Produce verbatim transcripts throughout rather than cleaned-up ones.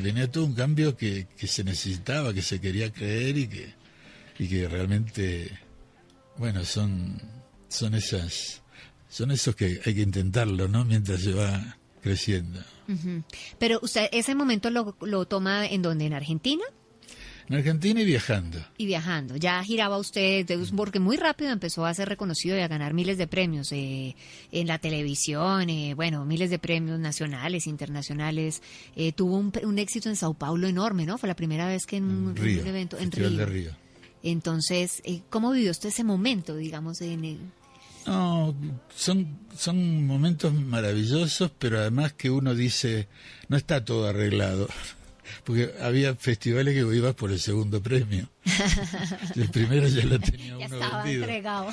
venía todo un cambio que, que se necesitaba, que se quería creer y que, y que realmente, bueno, son, son esas, son esos que hay que intentarlo, ¿no? Mientras se va creciendo. Uh-huh. Pero usted ese momento lo, lo toma en donde, ¿en Argentina? En Argentina y viajando. Y viajando. Ya giraba usted, porque muy rápido empezó a ser reconocido y a ganar miles de premios eh, en la televisión, eh, bueno, miles de premios nacionales, internacionales. Eh, tuvo un, un éxito en Sao Paulo enorme, ¿no? Fue la primera vez que en un, Río, en un evento en Festival Río. de Río. Entonces, eh, ¿cómo vivió usted ese momento, digamos, en el... No, son, son momentos maravillosos, pero además que uno dice, no está todo arreglado. Porque había festivales que ibas por el segundo premio. El primero ya lo tenía ya uno estaba vendido. entregado.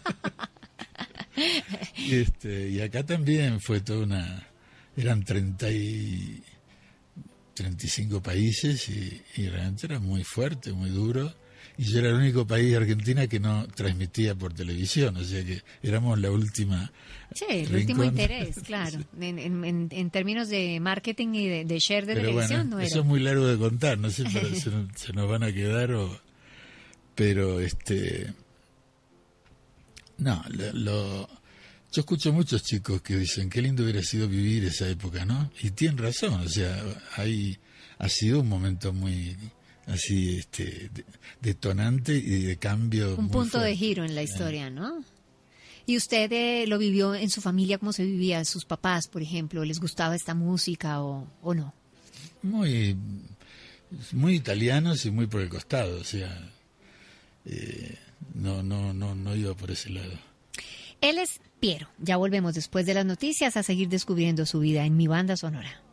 y, este, y acá también fue toda una... Eran treinta y, treinta y cinco países y, y realmente era muy fuerte, muy duro. Y yo era el único país de Argentina que no transmitía por televisión, o sea que éramos la última. Sí, el rincón. Último interés, claro. Sí. En, en, en términos de marketing y de, de share de Pero televisión, bueno, no era. Eso es muy largo de contar, no sé, pero se, se nos van a quedar o. Pero este. No, lo, lo. Yo escucho muchos chicos que dicen qué lindo hubiera sido vivir esa época, ¿no? Y tienen razón, o sea, hay, ha sido un momento muy. Así, este, detonante y de cambio. Un muy punto fuerte. de giro en la historia, ¿no? ¿Y usted eh, lo vivió en su familia? ¿Cómo se vivía? ¿Sus papás, por ejemplo, les gustaba esta música o, o no? Muy, muy italianos y muy por el costado, o sea, eh, no, no, no, no iba por ese lado. Él es Piero. Ya volvemos después de las noticias a seguir descubriendo su vida en Mi Banda Sonora.